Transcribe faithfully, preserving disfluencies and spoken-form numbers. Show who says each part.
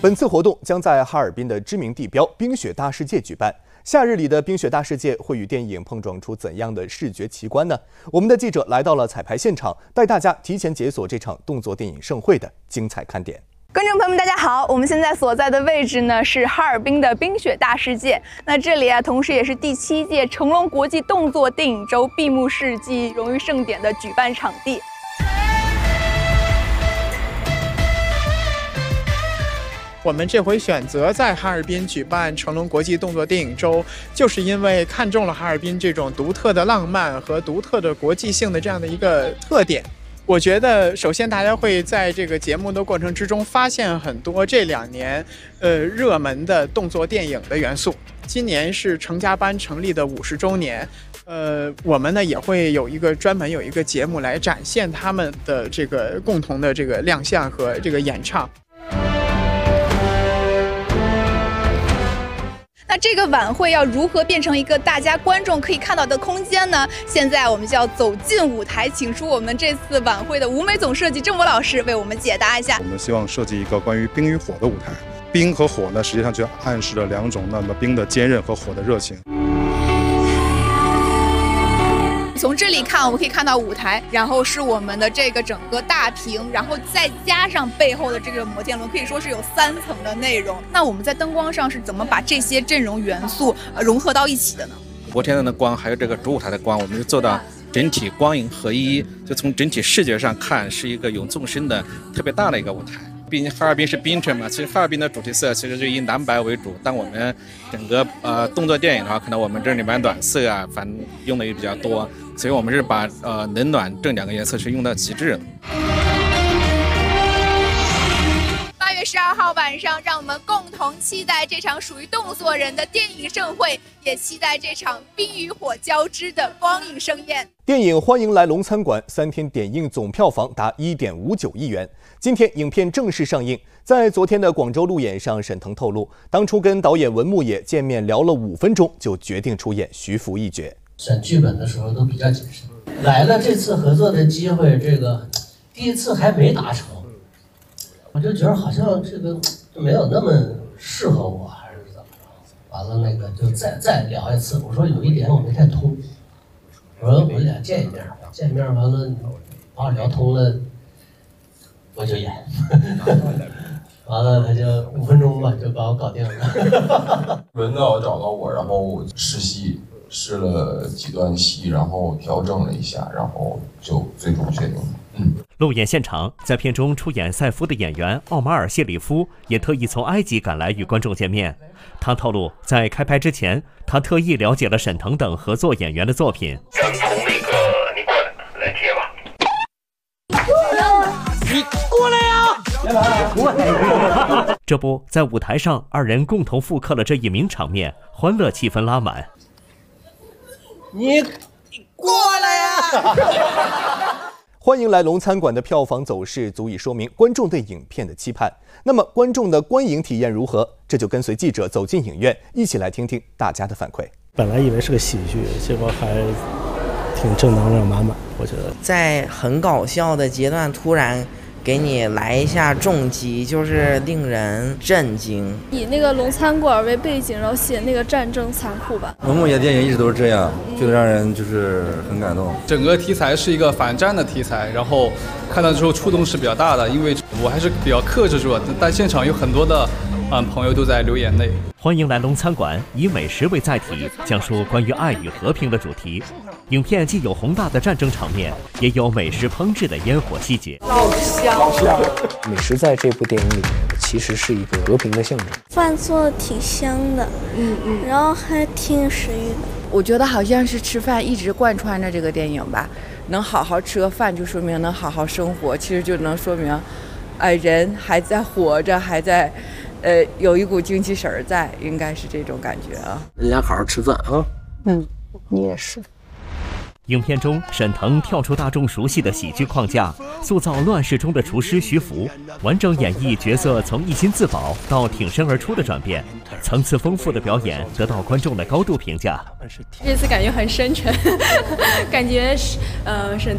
Speaker 1: 本次活动将在哈尔滨的知名地标冰雪大世界举办。夏日里的冰雪大世界会与电影碰撞出怎样的视觉奇观呢？我们的记者来到了彩排现场，带大家提前解锁这场动作电影盛会的精彩看点。
Speaker 2: 观众朋友们，大家好！我们现在所在的位置呢是哈尔滨的冰雪大世界。那这里啊，同时也是第七届成龙国际动作电影周闭幕式暨荣誉盛典的举办场地。
Speaker 3: 我们这回选择在哈尔滨举办成龙国际动作电影周，就是因为看中了哈尔滨这种独特的浪漫和独特的国际性的这样的一个特点。 我觉得，首先大家会在这个节目的过程之中发现很多这两年，呃，热门的动作电影的元素。今年是成家班成立的五十周年，呃，我们呢也会有一个专门有一个节目来展现他们的这个共同的这个亮相和这个演唱。
Speaker 2: 那这个晚会要如何变成一个大家观众可以看到的空间呢？现在我们就要走进舞台，请出我们这次晚会的舞美总设计郑博老师为我们解答一下。
Speaker 4: 我们希望设计一个关于冰与火的舞台，冰和火呢，实际上就暗示了两种那么冰的坚韧和火的热情。
Speaker 2: 从这里看，我们可以看到舞台，然后是我们的这个整个大屏，然后再加上背后的这个摩天轮，可以说是有三层的内容。那我们在灯光上是怎么把这些阵容元素呃融合到一起的呢？
Speaker 5: 摩天轮的光，还有这个主舞台的光，我们就做到整体光影合一，就从整体视觉上看，是一个有纵深的特别大的一个舞台。 毕竟哈尔滨是冰城嘛，其实哈尔滨的主题色其实就以蓝白为主。但我们整个呃动作电影的话，可能我们这里面暖色啊，反正用的也比较多，所以我们是把呃冷暖这两个颜色是用到极致的。
Speaker 2: 八月十二号晚上，让我们共同期待这场属于动作人的电影盛会，也期待这场冰与火交织的光影盛宴。
Speaker 1: 电影《欢迎来龙餐馆》三天点映总票房达 一点五九亿元。今天影片正式上映。在昨天的广州路演上，沈腾透露，当初跟导演文牧野见面聊了五分钟，就决定出演徐福一角。
Speaker 6: 选剧本的时候都比较谨慎。来了这次合作的机会，这个第一次还没达成，我就觉得好像这个就没有那么适合我，还是怎么着？完了那个就再再聊一次。我说有一点我没太通。 我说我们俩见一面，见一面完了，把我聊通了，我就演。完了他就五分钟吧，就把我搞定了。
Speaker 7: 文导找到我，然后试戏，试了几段戏，然后调整了一下，然后就最终决定了。嗯。
Speaker 8: 路演现场，在片中出演赛夫的演员奥马尔·谢里夫也特意从埃及赶来与观众见面。他透露，在开拍之前，他特意了解了沈腾等合作演员的作品。
Speaker 9: 然后那个，你过来，来接吧。
Speaker 8: 你过来呀！过来！这不在舞台上，二人共同复刻了这一名场面，欢乐气氛拉满。
Speaker 6: 你你过来呀！
Speaker 1: 欢迎来龙餐馆的票房走势足以说明观众对影片的期盼。那么，观众的观影体验如何？这就跟随记者走进影院，一起来听听大家的反馈。
Speaker 10: 本来以为是个喜剧，结果还挺正能量满满。我觉得
Speaker 11: 在很搞笑的阶段，突然给你来一下重击，就是令人震惊。
Speaker 12: 以那个龙餐馆为背景，然后写那个战争残酷吧。
Speaker 13: 文牧野电影一直都是这样，就让人就是很感动。
Speaker 14: 整个题材是一个反战的题材，然后看到之后触动是比较大的，因为我还是比较克制住，但现场有很多的嗯朋友都在流眼泪。
Speaker 8: 欢迎来龙餐馆，以美食为载体，讲述关于爱与和平的主题。影片既有宏大的战争场面，也有美食烹制的烟火细节。
Speaker 12: 老香，老香。
Speaker 15: 美食在这部电影里面其实是一个和平的象征。
Speaker 16: 饭做的挺香的，嗯嗯，然后还挺有食欲的。
Speaker 17: 我觉得好像是吃饭一直贯穿着这个电影吧，能好好吃个饭就说明能好好生活，其实就能说明，哎，人还在活着，还在，呃，有一股精气神儿在，应该是这种感觉啊。
Speaker 15: 人家好好吃饭啊。
Speaker 16: 嗯，你也是。
Speaker 8: 影片中，沈腾跳出大众熟悉的喜剧框架，塑造乱世中的厨师徐福，完整演绎角色从一心自保到挺身而出的转变，层次丰富的表演得到观众的高度评价。
Speaker 12: 这次感觉很深沉，感觉是呃沈